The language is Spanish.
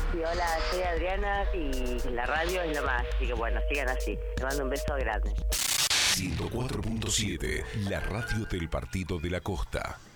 Sí, hola, soy Adriana y la radio es lo más, así que bueno, sigan así. Te mando un beso grande. 104.7, la radio del Partido de la Costa.